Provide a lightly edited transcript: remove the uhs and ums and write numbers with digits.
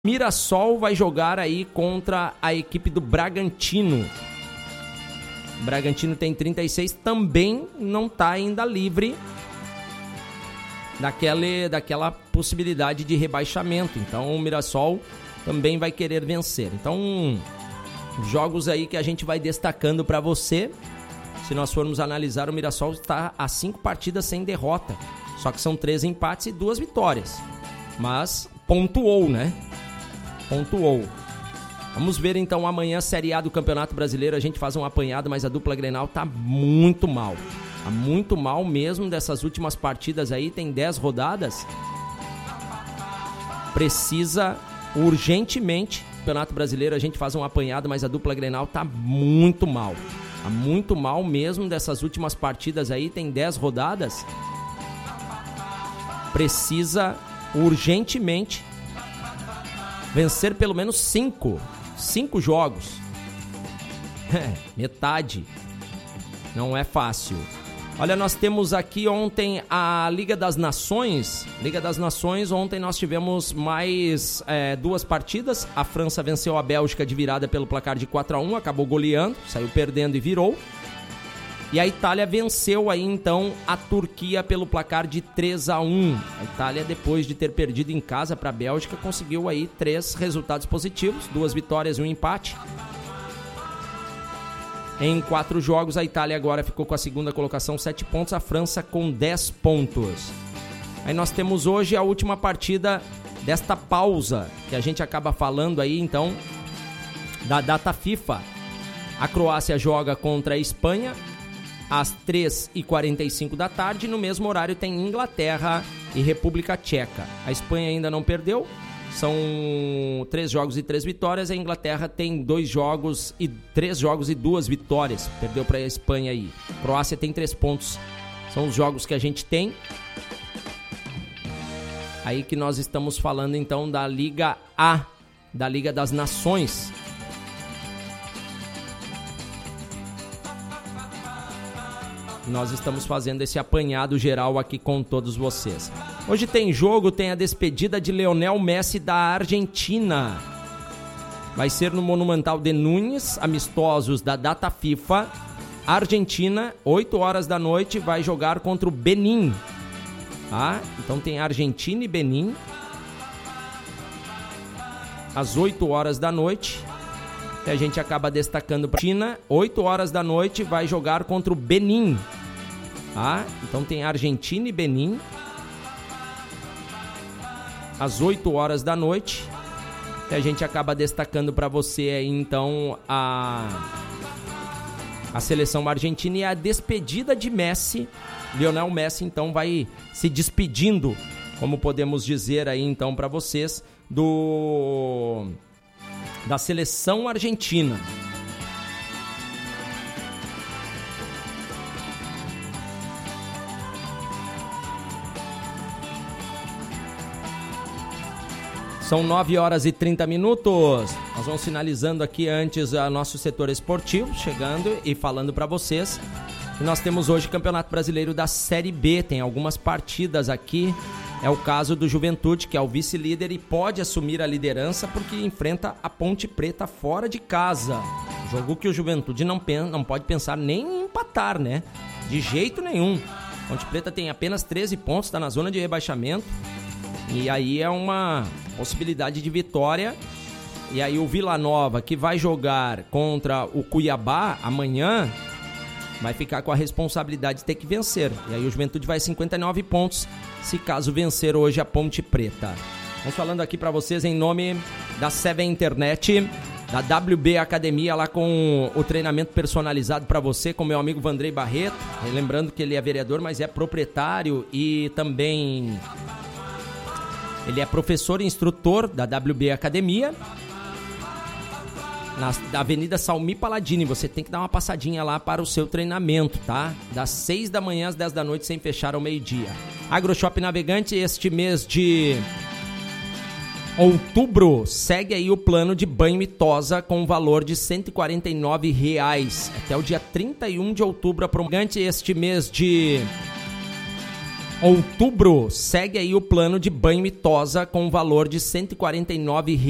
Mirassol vai jogar aí contra a equipe do Bragantino. O Bragantino tem 36, também não está ainda livre daquela possibilidade de rebaixamento. Então o Mirassol também vai querer vencer. Então, jogos aí que a gente vai destacando para você. Se nós formos analisar, o Mirassol está a 5 partidas sem derrota. Só que são 3 empates e 2 vitórias. Mas pontuou, né? Pontuou. Vamos ver então amanhã a Série A do Campeonato Brasileiro. A gente faz um apanhado, mas a dupla Grenal tá muito mal. Tá muito mal mesmo dessas últimas partidas aí. Tem 10 rodadas. Precisa urgentemente. Campeonato Brasileiro a gente faz um apanhado, mas a dupla Grenal tá muito mal. Tá muito mal mesmo dessas últimas partidas aí. Tem 10 rodadas. Precisa urgentemente vencer pelo menos 5 jogos. Metade. Não é fácil. Olha, nós temos aqui ontem a Liga das Nações. Liga das Nações, ontem nós tivemos mais 2 partidas. A França venceu a Bélgica de virada pelo placar de 4-1, acabou goleando, saiu perdendo e virou. E a Itália venceu aí então a Turquia pelo placar de 3-1. A Itália, depois de ter perdido em casa para a Bélgica, conseguiu aí 3 resultados positivos, 2 vitórias e um empate. Em 4 jogos, a Itália agora ficou com a segunda colocação, 7 pontos, a França com 10 pontos. Aí nós temos hoje a última partida desta pausa, que a gente acaba falando aí então da data FIFA. A Croácia joga contra a Espanha às 3h45 da tarde. No mesmo horário tem Inglaterra e República Tcheca. A Espanha ainda não perdeu. São 3 jogos e 3 vitórias. A Inglaterra tem 3 jogos e 2 vitórias. Perdeu para a Espanha aí. A Croácia tem 3 pontos. São os jogos que a gente tem. Aí que nós estamos falando então da Liga A, da Liga das Nações. Nós estamos fazendo esse apanhado geral aqui com todos vocês. Hoje tem jogo, tem a despedida de Lionel Messi da Argentina. Vai ser no Monumental de Núñez, amistosos da data FIFA. Argentina, 8 horas da noite, vai jogar contra o Benin. Então tem Argentina e Benin. Às 8 horas da noite. E a gente acaba destacando para a China, 8 horas da noite, vai jogar contra o Benin. Então tem Argentina e Benin. Às 8 horas da noite. E a gente acaba destacando para você aí, então, a seleção argentina e a despedida de Messi. Lionel Messi, então, vai se despedindo, como podemos dizer aí, então, para vocês, da seleção argentina. São 9 horas e 30 minutos. Nós vamos finalizando aqui antes o nosso setor esportivo, chegando e falando para vocês. E nós temos hoje o Campeonato Brasileiro da Série B. Tem algumas partidas aqui. É o caso do Juventude, que é o vice-líder e pode assumir a liderança porque enfrenta a Ponte Preta fora de casa. Jogo que o Juventude não pode pensar nem em empatar, né? De jeito nenhum. Ponte Preta tem apenas 13 pontos, está na zona de rebaixamento. E aí é uma possibilidade de vitória. E aí o Vila Nova, que vai jogar contra o Cuiabá amanhã, vai ficar com a responsabilidade de ter que vencer. E aí o Juventude vai 59 pontos, se caso vencer hoje a Ponte Preta. Vamos falando aqui para vocês em nome da Seven Internet, da WB Academia, lá com o treinamento personalizado para você, com meu amigo Vandrei Barreto. Lembrando que ele é vereador, mas é proprietário e também ele é professor e instrutor da WB Academia. Na Avenida Salmi Paladini, você tem que dar uma passadinha lá para o seu treinamento, tá? Das 6 da manhã às 10 da noite, sem fechar ao meio-dia. AgroShop Navegante, este mês de outubro, segue aí o plano de banho e tosa com valor de R$ 149,00. Até o dia 31 de outubro, este mês de outubro, segue aí o plano de banho e tosa com valor de R$ 149,00.